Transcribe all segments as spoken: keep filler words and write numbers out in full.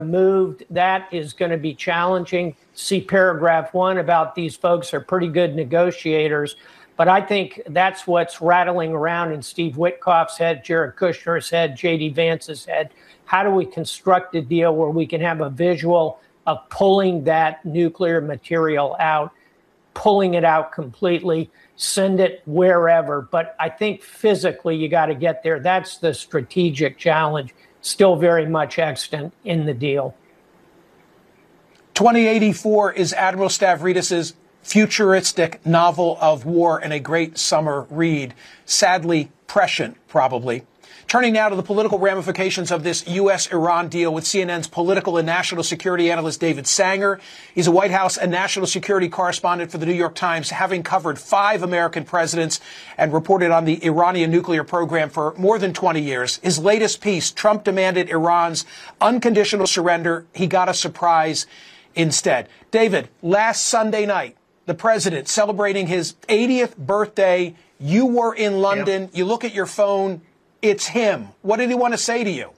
moved. That is going to be challenging. See paragraph one about these folks are pretty good negotiators. But I think that's what's rattling around in Steve Witkoff's head, Jared Kushner's head, J D Vance's head. How do we construct a deal where we can have a visual of pulling that nuclear material out, pulling it out completely, send it wherever? But I think physically you got to get there. That's the strategic challenge, still very much extant in the deal. twenty eighty-four is Admiral Stavridis's futuristic novel of war and a great summer read. Sadly prescient, probably. Turning now to the political ramifications of this U S Iran deal with C N N's political and national security analyst David Sanger. He's a White House and national security correspondent for the New York Times, having covered five American presidents and reported on the Iranian nuclear program for more than twenty years. His latest piece, Trump demanded Iran's unconditional surrender. He got a surprise instead. David, last Sunday night, the president celebrating his eightieth birthday. You were in London. Yep. You look at your phone. It's him. What did he want to say to you?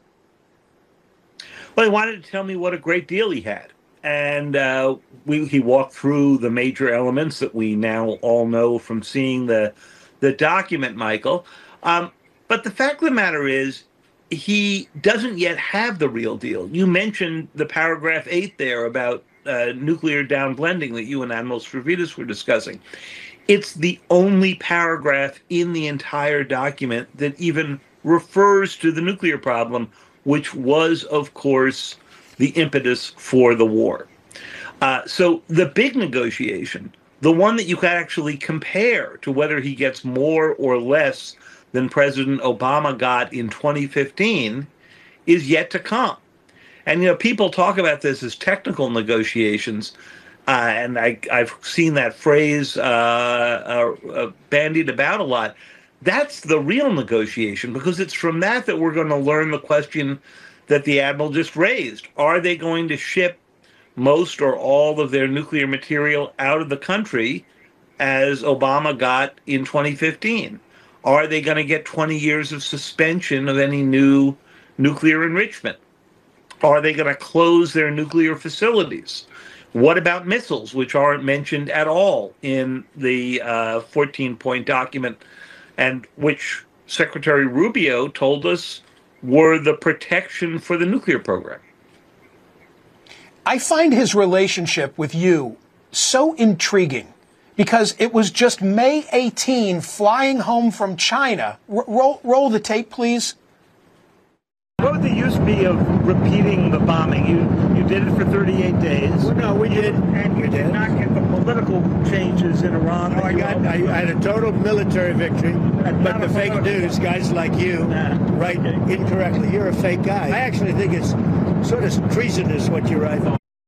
Well, he wanted to tell me what a great deal he had. And uh, we, he walked through the major elements that we now all know from seeing the, the document, Michael. Um, but the fact of the matter is, he doesn't yet have the real deal. You mentioned the paragraph eight there about uh, nuclear downblending that you and Admiral Stavridis were discussing. It's the only paragraph in the entire document that even refers to the nuclear problem, which was, of course, the impetus for the war. Uh, so the big negotiation, the one that you can actually compare to whether he gets more or less than President Obama got in twenty fifteen, is yet to come. And, you know, people talk about this as technical negotiations, uh, and I, I've seen that phrase uh, uh, uh, bandied about a lot. That's the real negotiation, because it's from that that we're going to learn the question that the Admiral just raised. Are they going to ship most or all of their nuclear material out of the country, as Obama got in twenty fifteen? Are they going to get twenty years of suspension of any new nuclear enrichment? Are they going to close their nuclear facilities? What about missiles, which aren't mentioned at all in the uh, fourteen-point document, and which Secretary Rubio told us were the protection for the nuclear program? I find his relationship with you so intriguing, because it was just May eighteenth, flying home from China. R- roll, roll the tape, please. What would the use be of repeating the bombing? You you did it for thirty-eight days. Well, no, we did. And you we did, did not get the political changes in Iran. No, I got. I, I had a total military victory, but the fake news, guys like you, nah. write okay. incorrectly. You're a fake guy. I actually think it's sort of treasonous what you write.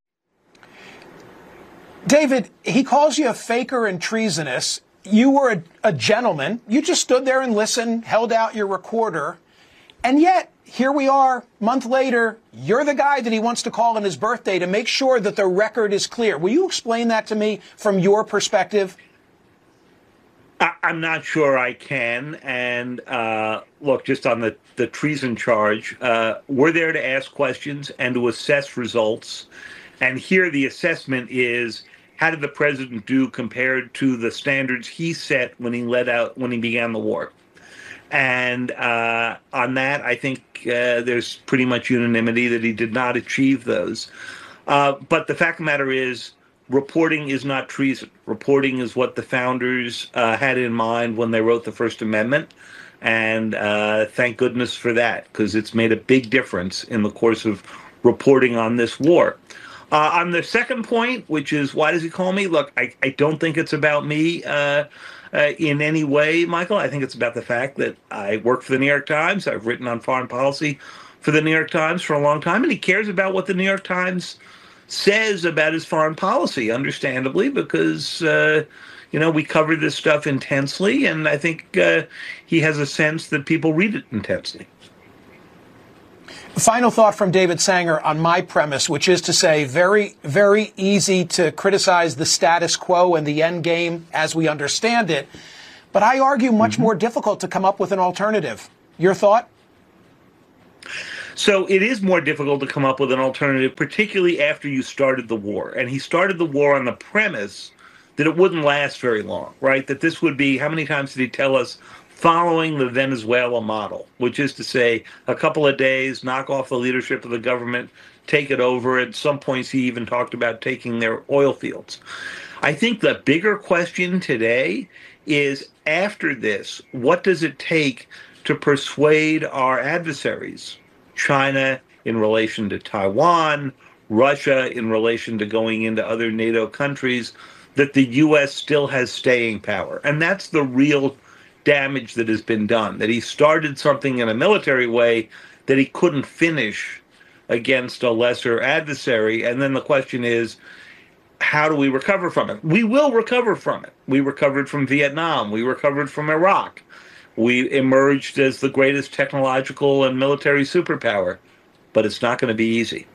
David, he calls you a faker and treasonous. You were a, a gentleman. You just stood there and listened, held out your recorder, and yet here we are, a month later. You're the guy that he wants to call on his birthday to make sure that the record is clear. Will you explain that to me from your perspective? I, I'm not sure I can. And uh, look, just on the, the treason charge, uh, we're there to ask questions and to assess results. And here the assessment is, how did the president do compared to the standards he set when he led out, when he began the war? And uh, on that, I think uh, there's pretty much unanimity that he did not achieve those. Uh, but the fact of the matter is, reporting is not treason. Reporting is what the founders uh, had in mind when they wrote the First Amendment. And uh, thank goodness for that, because it's made a big difference in the course of reporting on this war. Uh, on the second point, which is, why does he call me? Look, I, I don't think it's about me uh, uh, in any way, Michael. I think it's about the fact that I work for the New York Times. I've written on foreign policy for the New York Times for a long time, and he cares about what the New York Times says about his foreign policy, understandably, because, uh, you know, we cover this stuff intensely, and I think uh, he has a sense that people read it intensely. Final thought from David Sanger on my premise, which is to say, very, very easy to criticize the status quo and the end game as we understand it. But I argue much mm-hmm. more difficult to come up with an alternative. Your thought? So it is more difficult to come up with an alternative, particularly after you started the war. And he started the war on the premise that it wouldn't last very long, right? That this would be, how many times did he tell us, following the Venezuela model, which is to say a couple of days, knock off the leadership of the government, take it over. At some points, he even talked about taking their oil fields. I think the bigger question today is, after this, what does it take to persuade our adversaries, China in relation to Taiwan, Russia in relation to going into other NATO countries, that the U S still has staying power? And that's the real damage that has been done, that he started something in a military way that he couldn't finish against a lesser adversary. And then the question is, how do we recover from it? We will recover from it. We recovered from Vietnam. We recovered from Iraq. We emerged as the greatest technological and military superpower, but it's not going to be easy.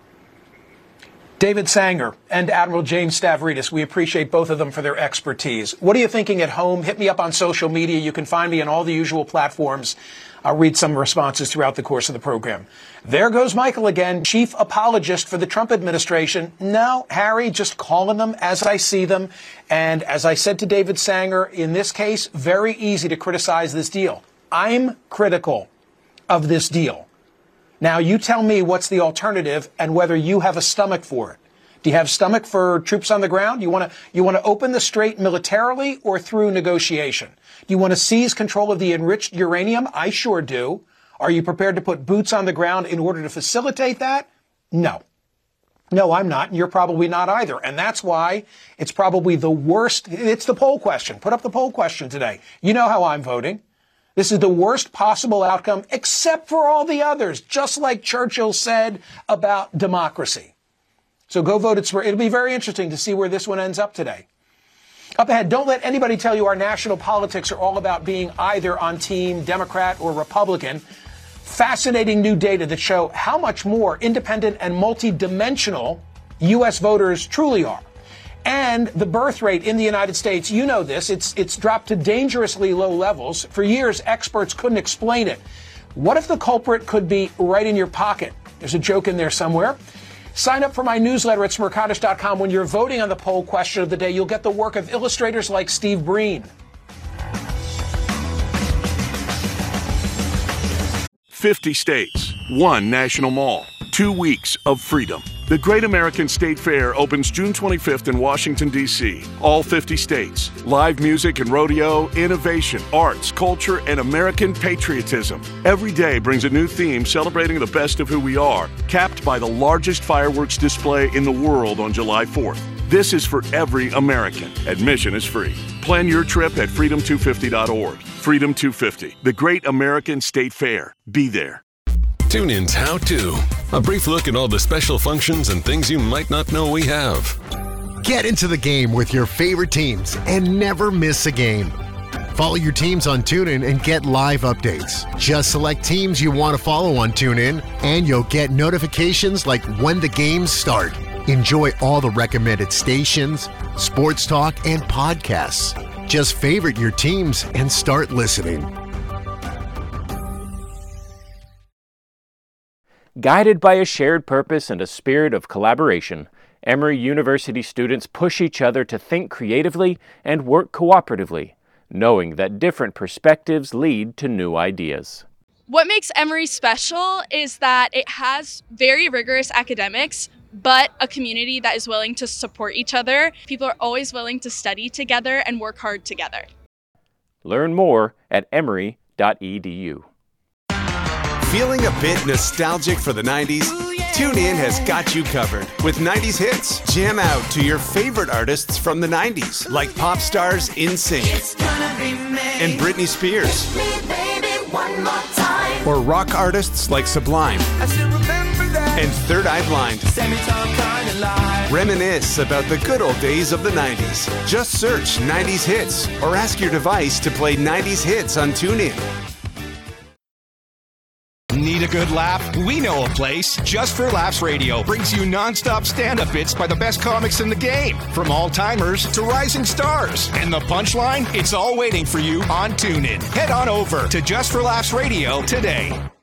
David Sanger and Admiral James Stavridis, we appreciate both of them for their expertise. What are you thinking at home? Hit me up on social media. You can find me on all the usual platforms. I'll read some responses throughout the course of the program. There goes Michael again, chief apologist for the Trump administration. No, Harry, just calling them as I see them. And as I said to David Sanger, in this case, very easy to criticize this deal. I'm critical of this deal. Now, you tell me what's the alternative and whether you have a stomach for it. Do you have stomach for troops on the ground? You want to you want to open the strait militarily or through negotiation? Do you want to seize control of the enriched uranium? I sure do. Are you prepared to put boots on the ground in order to facilitate that? No. No, I'm not, and you're probably not either. And that's why it's probably the worst. It's the poll question. Put up the poll question today. You know how I'm voting. This is the worst possible outcome, except for all the others, just like Churchill said about democracy. So go vote. It's, it'll be very interesting to see where this one ends up today. Up ahead, don't let anybody tell you our national politics are all about being either on team Democrat or Republican. Fascinating new data that show how much more independent and multidimensional U S voters truly are. And the birth rate in the United States, you know this, it's it's dropped to dangerously low levels. For years, experts couldn't explain it. What if the culprit could be right in your pocket? There's a joke in there somewhere. Sign up for my newsletter at smerconish dot com. When you're voting on the poll question of the day, you'll get the work of illustrators like Steve Breen. fifty states, one national mall, two weeks of freedom. The Great American State Fair opens June twenty-fifth in Washington, D C All fifty states. Live music and rodeo, innovation, arts, culture, and American patriotism. Every day brings a new theme celebrating the best of who we are, capped by the largest fireworks display in the world on July fourth. This is for every American. Admission is free. Plan your trip at freedom two fifty dot org. Freedom two fifty, the Great American State Fair. Be there. TuneIn's How To. A brief look at all the special functions and things you might not know we have. Get into the game with your favorite teams and never miss a game. Follow your teams on TuneIn and get live updates. Just select teams you want to follow on TuneIn, and you'll get notifications like when the games start. Enjoy all the recommended stations, sports talk, and podcasts. Just favorite your teams and start listening. Guided by a shared purpose and a spirit of collaboration, Emory University students push each other to think creatively and work cooperatively, knowing that different perspectives lead to new ideas. What makes Emory special is that it has very rigorous academics, but a community that is willing to support each other. People are always willing to study together and work hard together. Learn more at emory dot e d u. Feeling a bit nostalgic for the nineties? TuneIn has got you covered with nineties hits. Jam out to your favorite artists from the nineties, like pop stars NSYNC and Britney Spears, or rock artists like Sublime and Third Eye Blind. Reminisce about the good old days of the nineties. Just search nineties hits or ask your device to play nineties hits on TuneIn. Need a good laugh? We know a place. Just for Laughs Radio brings you non-stop stand-up bits by the best comics in the game, from all-timers to rising stars. And the punchline? It's all waiting for you on TuneIn. Head on over to Just for Laughs Radio today.